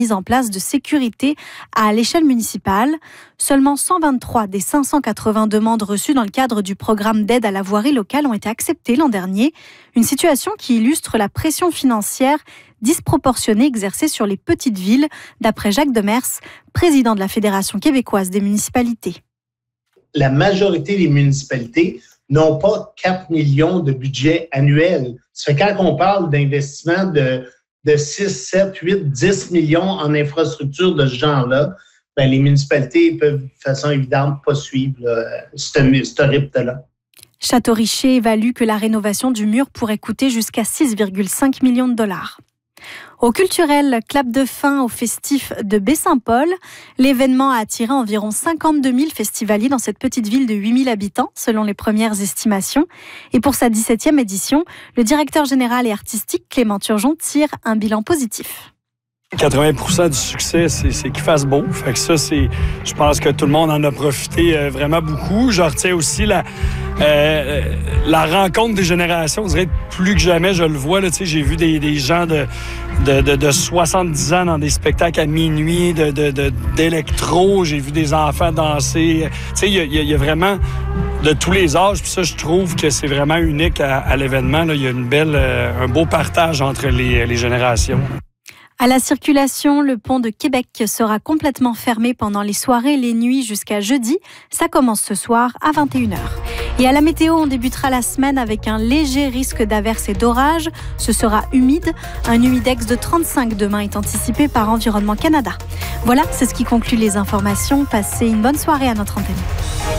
mise en place de sécurité à l'échelle municipale. Seulement 123 des 580 demandes reçues dans le cadre du programme d'aide à la voirie locale ont été acceptées l'an dernier. Une situation qui illustre la pression financière disproportionnée exercée sur les petites villes, d'après Jacques Demers, président de la Fédération québécoise des municipalités. La majorité des municipalités n'ont pas 4 millions de budget annuel. Ça fait quand on parle d'investissement de 6, 7, 8, 10 millions en infrastructures de ce genre-là, les municipalités peuvent de façon évidente pas suivre ce rythme-là. Château-Richer évalue que la rénovation du mur pourrait coûter jusqu'à 6,5 millions de dollars. Au culturel, clap de fin au festif de Baie-Saint-Paul. L'événement a attiré environ 52 000 festivaliers dans cette petite ville de 8 000 habitants, selon les premières estimations. Et pour sa 17e édition, le directeur général et artistique Clément Turgeon tire un bilan positif. 80% du succès, c'est qu'il fasse beau. Fait que ça, je pense que tout le monde en a profité vraiment beaucoup. Je retiens aussi la rencontre des générations. On dirait que plus que jamais, je le vois. Là, j'ai vu des gens de 70 ans dans des spectacles à minuit, d'électro. J'ai vu des enfants danser. Il y a vraiment de tous les âges. Puis ça, je trouve que c'est vraiment unique à l'événement. Là. Il y a un beau partage entre les générations. À la circulation, le pont de Québec sera complètement fermé pendant les soirées et les nuits jusqu'à jeudi. Ça commence ce soir à 21h. Et à la météo, on débutera la semaine avec un léger risque d'averses et d'orages. Ce sera humide. Un humidex de 35 demain est anticipé par Environnement Canada. Voilà, c'est ce qui conclut les informations. Passez une bonne soirée à notre antenne.